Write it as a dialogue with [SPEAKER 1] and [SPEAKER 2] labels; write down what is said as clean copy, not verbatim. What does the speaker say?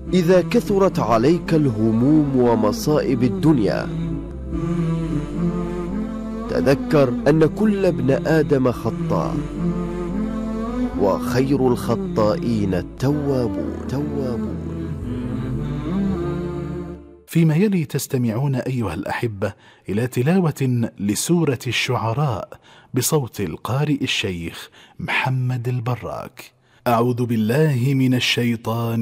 [SPEAKER 1] إذا كثرت عليك الهموم ومصائب الدنيا، تذكر أن كل ابن آدم خطاء، وخير الخطائين التوابون.
[SPEAKER 2] فيما يلي تستمعون أيها الأحبة إلى تلاوة لسورة الشعراء بصوت القارئ الشيخ محمد البراك. أعوذ بالله من الشيطان